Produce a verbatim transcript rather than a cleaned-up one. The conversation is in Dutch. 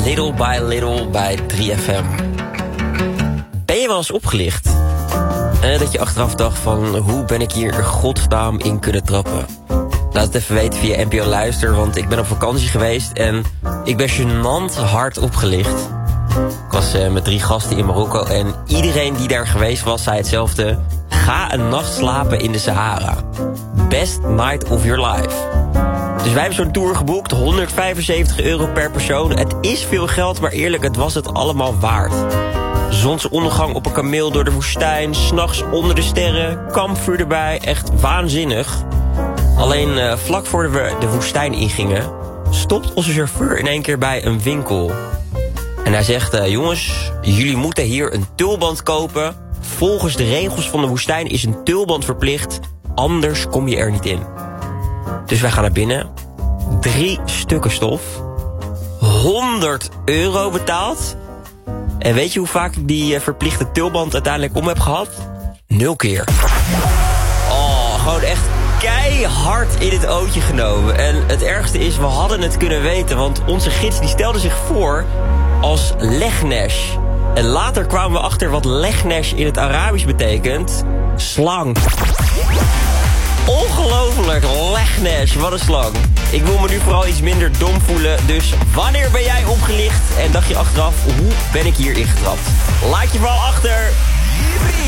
Little by Little bij drie F M. Ben je wel eens opgelicht? Eh, dat je achteraf dacht van, hoe ben ik hier in godsnaam in kunnen trappen? Laat het even weten via N P O Luister, want ik ben op vakantie geweest en ik ben gênant hard opgelicht. Ik was uh, met drie gasten in Marokko en iedereen die daar geweest was, zei hetzelfde. Ga een nacht slapen in de Sahara. Best night of your life. Dus wij hebben zo'n tour geboekt, honderdvijfenzeventig euro per persoon. Het is veel geld, maar eerlijk, het was het allemaal waard. Zonsondergang op een kameel door de woestijn, 's nachts onder de sterren, kampvuur erbij, echt waanzinnig. Alleen uh, vlak voordat we de woestijn ingingen, stopt onze chauffeur in één keer bij een winkel. En hij zegt, uh, jongens, jullie moeten hier een tulband kopen. Volgens de regels van de woestijn is een tulband verplicht, anders kom je er niet in. Dus wij gaan naar binnen, drie stukken stof, honderd euro betaald. En weet je hoe vaak ik die uh, verplichte tulband uiteindelijk om heb gehad? Nul keer. Oh, gewoon echt keihard in het ootje genomen. En het ergste is, we hadden het kunnen weten, want onze gids die stelde zich voor als legnesh. En later kwamen we achter wat legnesh in het Arabisch betekent. Slang. Ongelooflijk, legnesh, wat een slang. Ik wil me nu vooral iets minder dom voelen, dus wanneer ben jij opgelicht? En dacht je achteraf, hoe ben ik hier ingetrapt? Laat je vooral achter.